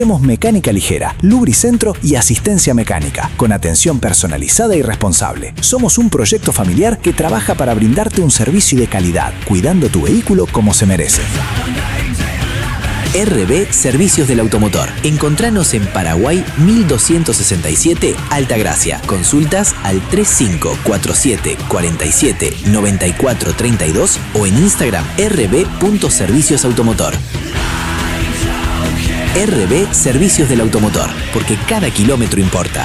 Tenemos mecánica ligera, lubricentro y asistencia mecánica, con atención personalizada y responsable. Somos un proyecto familiar que trabaja para brindarte un servicio de calidad, cuidando tu vehículo como se merece. RB Servicios del Automotor. Encontranos en Paraguay 1267, Altagracia. Consultas al 3547 47 94 32 o en Instagram rb.serviciosautomotor. RB Servicios del Automotor, porque cada kilómetro importa.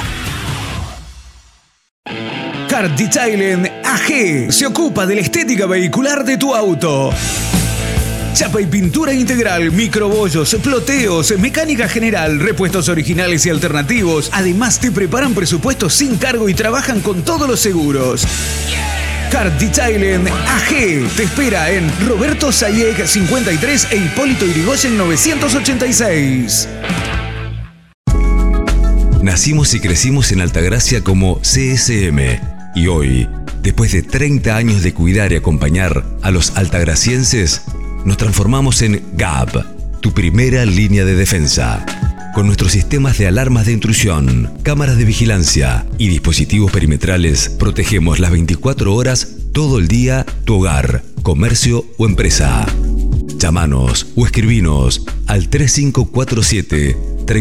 Car Detailing AG se ocupa de la estética vehicular de tu auto. Chapa y pintura integral, microbollos, ploteos, mecánica general, repuestos originales y alternativos. Además te preparan presupuestos sin cargo y trabajan con todos los seguros. Car Detailing AG te espera en Roberto Sayeg 53 e Hipólito Yrigoyen 986. Nacimos y crecimos en Altagracia como CSM y hoy, después de 30 años de cuidar y acompañar a los altagracienses, nos transformamos en GAP, tu primera línea de defensa. Con nuestros sistemas de alarmas de intrusión, cámaras de vigilancia y dispositivos perimetrales, protegemos las 24 horas, todo el día, tu hogar, comercio o empresa. Llámanos o escribinos al 3547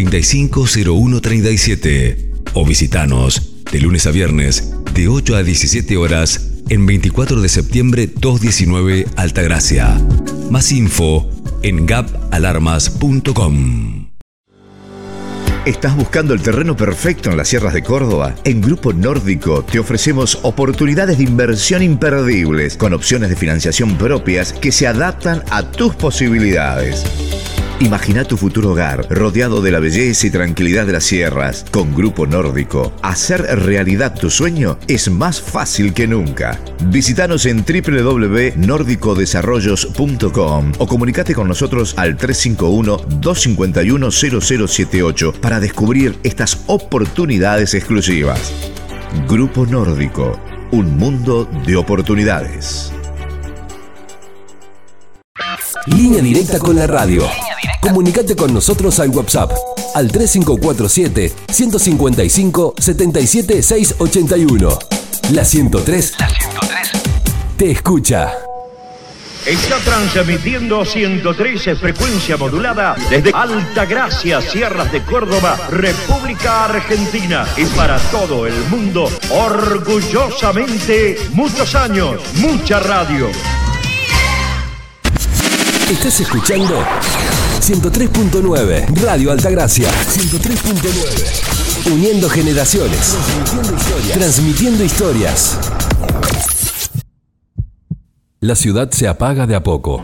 350137 o visitanos de lunes a viernes de 8 a 17 horas en 24 de septiembre 219 Altagracia. Más info en gapalarmas.com. ¿Estás buscando el terreno perfecto en las sierras de Córdoba? En Grupo Nórdico te ofrecemos oportunidades de inversión imperdibles con opciones de financiación propias que se adaptan a tus posibilidades. Imagina tu futuro hogar rodeado de la belleza y tranquilidad de las sierras. Con Grupo Nórdico, hacer realidad tu sueño es más fácil que nunca. Visítanos en www.nordicodesarrollos.com o comunicate con nosotros al 351-251-0078 para descubrir estas oportunidades exclusivas. Grupo Nórdico, un mundo de oportunidades. Línea directa con la radio. Comunicate con nosotros al WhatsApp al 3547-155-77681. La 103 te escucha. Está transmitiendo 113 frecuencia modulada desde Altagracia, Sierras de Córdoba, República Argentina. Y para todo el mundo, orgullosamente, muchos años, mucha radio. Estás escuchando 103.9 Radio Altagracia. 103.9 Uniendo generaciones. Transmitiendo historias. La ciudad se apaga de a poco.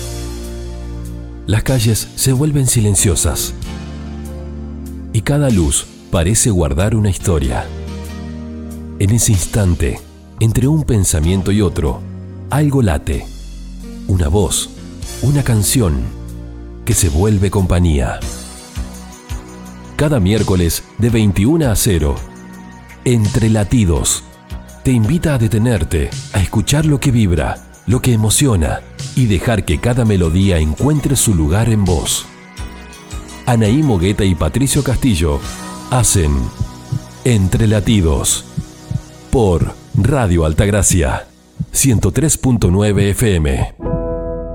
Las calles se vuelven silenciosas. Y cada luz parece guardar una historia. En ese instante, entre un pensamiento y otro, algo late. Una voz. Una canción que se vuelve compañía. Cada miércoles de 21 a 0, Entre Latidos, te invita a detenerte, a escuchar lo que vibra, lo que emociona y dejar que cada melodía encuentre su lugar en vos. Anaí Mogueta y Patricio Castillo hacen Entre Latidos por Radio Altagracia 103.9 FM.